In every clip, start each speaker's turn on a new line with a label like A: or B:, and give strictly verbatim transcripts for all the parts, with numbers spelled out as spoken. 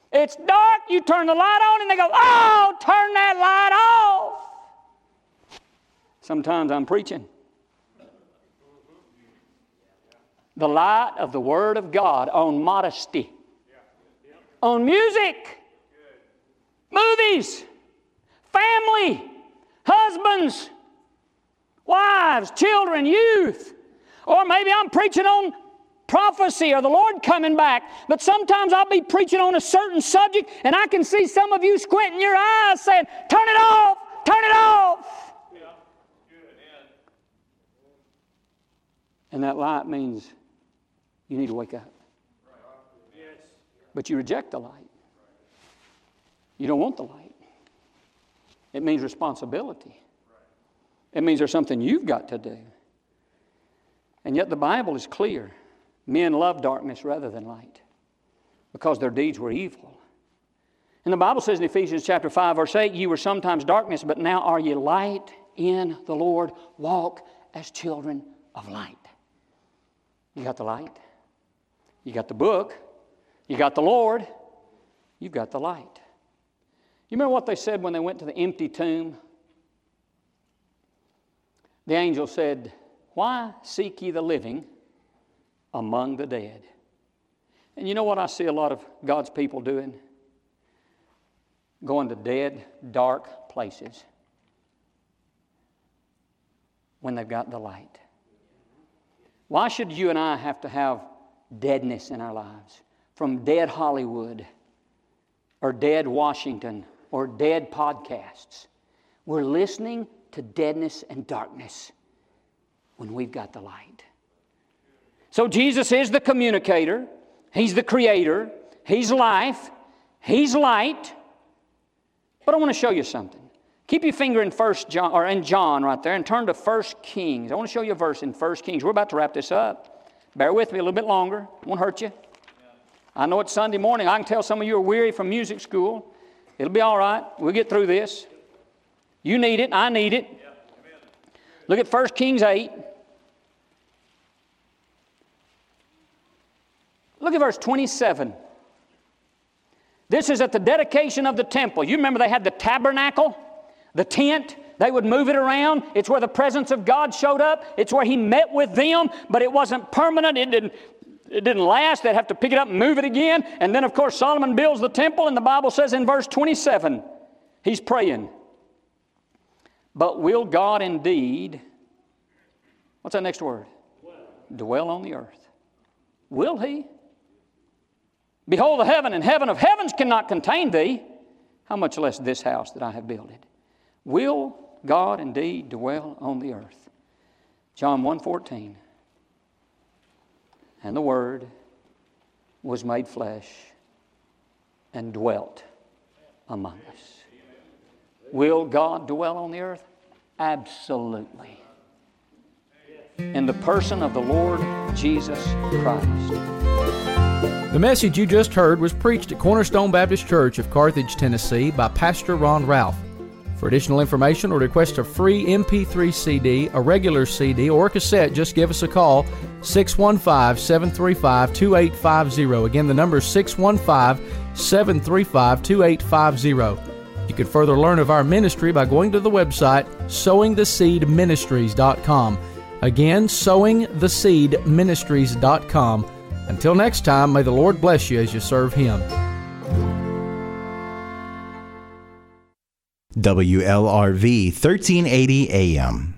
A: It's dark, you turn the light on, and they go, oh, turn that light off. Sometimes I'm preaching. The light of the Word of God on modesty, on music, movies, family, husbands, wives, children, youth. Or maybe I'm preaching on prophecy or the Lord coming back. But sometimes I'll be preaching on a certain subject and I can see some of you squinting your eyes saying, turn it off, turn it off. Yeah. And that light means you need to wake up. But you reject the light. You don't want the light. It means responsibility. It means there's something you've got to do. And yet the Bible is clear. Men love darkness rather than light because their deeds were evil. And the Bible says in Ephesians chapter five, verse eight, you were sometimes darkness, but now are ye light in the Lord. Walk as children of light. You got the light. You got the book. You got the Lord. You've got the light. You remember what they said when they went to the empty tomb? The angel said, why seek ye the living among the dead? And you know what I see a lot of God's people doing? Going to dead, dark places when they've got the light. Why should you and I have to have deadness in our lives? From dead Hollywood or dead Washington or dead podcasts. We're listening to deadness and darkness when we've got the light. So Jesus is the communicator. He's the creator. He's life. He's light. But I want to show you something. Keep your finger in First John or in John right there and turn to First Kings. I want to show you a verse in First Kings. We're about to wrap this up. Bear with me a little bit longer. Won't hurt you. I know it's Sunday morning. I can tell some of you are weary from music school. It'll be all right. We'll get through this. You need it. I need it. Look at First Kings eight. Look at verse twenty-seven. This is at the dedication of the temple. You remember they had the tabernacle, the tent. They would move it around. It's where the presence of God showed up. It's where He met with them, but it wasn't permanent. It didn't, it didn't last. They'd have to pick it up and move it again. And then, of course, Solomon builds the temple, and the Bible says in verse twenty-seven, he's praying. But will God indeed, what's that next word? Dwell, Dwell on the earth. Will He? Behold, the heaven and heaven of heavens cannot contain thee. How much less this house that I have builded? Will God indeed dwell on the earth? John one fourteen. And the Word was made flesh and dwelt among us. Will God dwell on the earth? Absolutely. In the person of the Lord Jesus Christ.
B: The message you just heard was preached at Cornerstone Baptist Church of Carthage, Tennessee by Pastor Ron Ralph. For additional information or request a free M P three C D, a regular C D, or a cassette, just give us a call, six one five, seven three five, two eight five zero. Again, the number is six one five, seven three five, two eight five zero. You can further learn of our ministry by going to the website, sowing the seed ministries dot com. Again, sowing the seed ministries dot com. Until next time, may the Lord bless you as you serve Him.
C: W L R V thirteen eighty A M.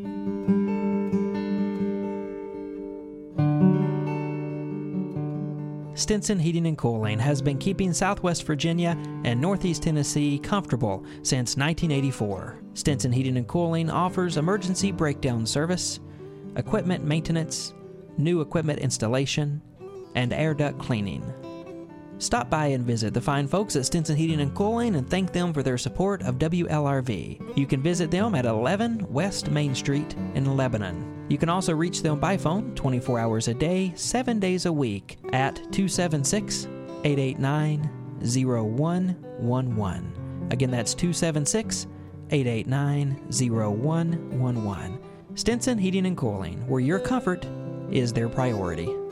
D: Stinson Heating and Cooling has been keeping Southwest Virginia and Northeast Tennessee comfortable since nineteen eighty-four. Stinson Heating and Cooling offers emergency breakdown service, equipment maintenance, new equipment installation, and air duct cleaning. Stop by and visit the fine folks at Stinson Heating and Cooling and thank them for their support of W L R V. You can visit them at eleven West Main Street in Lebanon. You can also reach them by phone twenty-four hours a day, seven days a week at two seven six, eight eight nine, zero one one one. Again, that's two seven six, eight eight nine, zero one one one. Stinson Heating and Cooling, where your comfort is their priority.